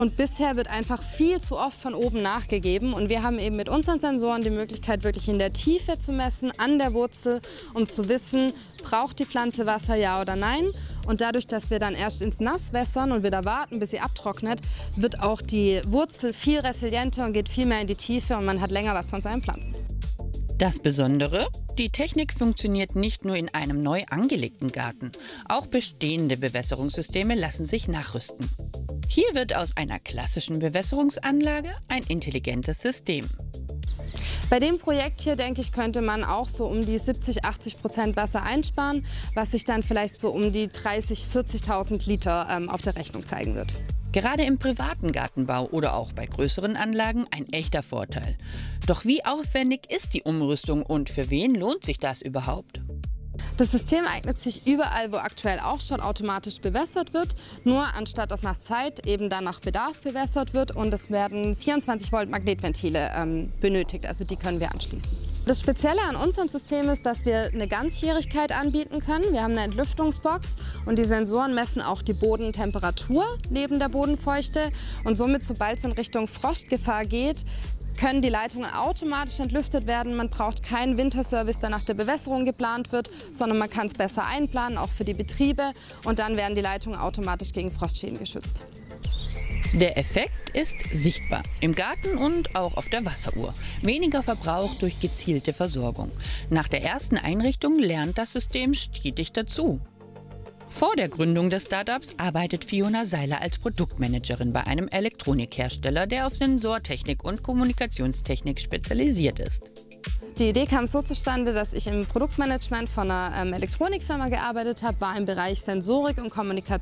Und bisher wird einfach viel zu oft von oben nachgegeben und wir haben eben mit unseren Sensoren die Möglichkeit, wirklich in der Tiefe zu messen, an der Wurzel, um zu wissen, braucht die Pflanze Wasser, ja oder nein. Und dadurch, dass wir dann erst ins Nass wässern und wieder warten, bis sie abtrocknet, wird auch die Wurzel viel resilienter und geht viel mehr in die Tiefe und man hat länger was von seinen Pflanzen. Das Besondere: Die Technik funktioniert nicht nur in einem neu angelegten Garten. Auch bestehende Bewässerungssysteme lassen sich nachrüsten. Hier wird aus einer klassischen Bewässerungsanlage ein intelligentes System. Bei dem Projekt hier, denke ich, könnte man auch so um die 70–80% Wasser einsparen, was sich dann vielleicht so um die 30.000–40.000 Liter auf der Rechnung zeigen wird. Gerade im privaten Gartenbau oder auch bei größeren Anlagen ein echter Vorteil. Doch wie aufwendig ist die Umrüstung und für wen lohnt sich das überhaupt? Das System eignet sich überall, wo aktuell auch schon automatisch bewässert wird, nur anstatt dass nach Zeit eben dann nach Bedarf bewässert wird und es werden 24 Volt Magnetventile benötigt, also die können wir anschließen. Das Spezielle an unserem System ist, dass wir eine Ganzjährigkeit anbieten können. Wir haben eine Entlüftungsbox und die Sensoren messen auch die Bodentemperatur neben der Bodenfeuchte und somit, sobald es in Richtung Frostgefahr geht, können die Leitungen automatisch entlüftet werden. Man braucht keinen Winterservice, der nach der Bewässerung geplant wird, sondern man kann es besser einplanen, auch für die Betriebe. Und dann werden die Leitungen automatisch gegen Frostschäden geschützt. Der Effekt ist sichtbar, im Garten und auch auf der Wasseruhr. Weniger Verbrauch durch gezielte Versorgung. Nach der ersten Einrichtung lernt das System stetig dazu. Vor der Gründung des Startups arbeitet Fiona Seiler als Produktmanagerin bei einem Elektronikhersteller, der auf Sensortechnik und Kommunikationstechnik spezialisiert ist. Die Idee kam so zustande, dass ich im Produktmanagement von einer Elektronikfirma gearbeitet habe, war im Bereich Sensorik und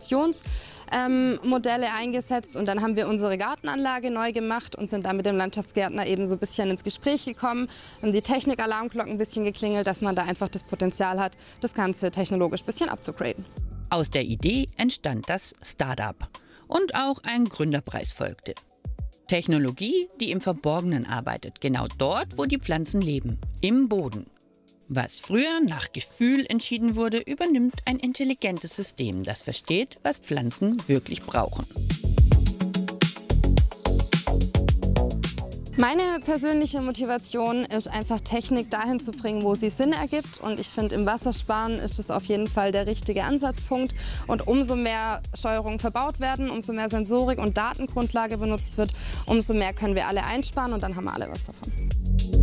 Kommunikationsmodelle eingesetzt und dann haben wir unsere Gartenanlage neu gemacht und sind dann mit dem Landschaftsgärtner eben so ein bisschen ins Gespräch gekommen, haben die Technik-Alarmglocken ein bisschen geklingelt, dass man da einfach das Potenzial hat, das Ganze technologisch ein bisschen abzugraden. Aus der Idee entstand das Startup und auch ein Gründerpreis folgte. Technologie, die im Verborgenen arbeitet, genau dort, wo die Pflanzen leben, im Boden. Was früher nach Gefühl entschieden wurde, übernimmt ein intelligentes System, das versteht, was Pflanzen wirklich brauchen. Meine persönliche Motivation ist einfach, Technik dahin zu bringen, wo sie Sinn ergibt. Und ich finde, im Wassersparen ist das auf jeden Fall der richtige Ansatzpunkt. Und umso mehr Steuerungen verbaut werden, umso mehr Sensorik und Datengrundlage benutzt wird, umso mehr können wir alle einsparen und dann haben wir alle was davon.